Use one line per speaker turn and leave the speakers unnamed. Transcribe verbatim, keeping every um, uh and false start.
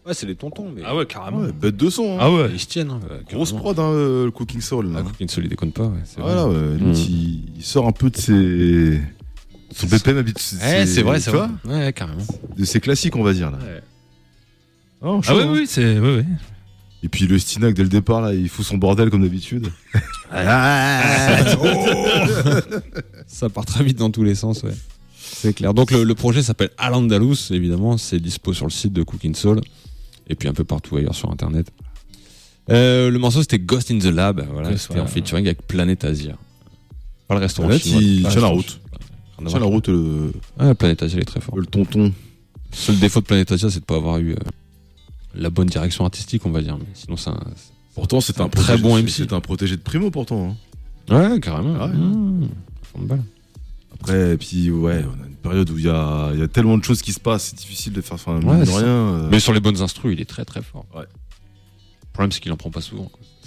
Ouais, c'est des tontons. Mais...
Ah ouais, carrément.
Ouais, bête de son. Hein.
Ah ouais.
Ils se tiennent. Hein,
Grosse
carrément.
prod, hein, le Cooking Soul.
Ah,
Là.
Cooking Soul, il déconne pas. Ouais, c'est
Voilà,
vrai.
ouais, limite,
Mmh.
il, il sort un peu de ses. Son B P M habituel.
Ouais, c'est vrai,
tu
c'est
vois,
vrai. Ouais, carrément.
de ses classiques, on va dire. Là.
Ouais.
Oh, chaud,
Ah ouais,
hein.
oui, c'est. Ouais, ouais.
Et puis le Stinac, dès le départ, là, il fout son bordel comme d'habitude. Ah,
Ça part très vite dans tous les sens, ouais. C'est clair. Donc le, le projet s'appelle Al Andalus, évidemment, c'est dispo sur le site de Cooking Soul et puis un peu partout ailleurs sur internet. Euh, le morceau c'était Ghost in the Lab, voilà,
Ouais,
c'était
ouais,
en featuring avec Planet Asia. Pas le restaurant
Là,
chinois.
il
Pas
tient la
le
route.
restaurant chinois. Rien à
Tiens la
voir.
route, le,
Ah, Planet Asia il est très fort.
le tonton.
Le seul défaut de Planet Asia c'est de pas avoir eu euh, la bonne direction artistique, on va dire, mais sinon c'est un...
Pourtant, c'est un,
très
protégé-
bon M C.
C'est un protégé de Primo, pourtant. Hein.
Ouais, carrément.
Ah ouais.
Mmh. Fond de balle.
Après, et puis, ouais, on a une période où il y a, il y a tellement de choses qui se passent, c'est difficile de faire. Enfin,
Ouais,
mine de
c'est
rien. euh,
Mais sur les bonnes instrus, il est très très fort.
Ouais.
Le problème c'est qu'il en prend pas souvent, quoi.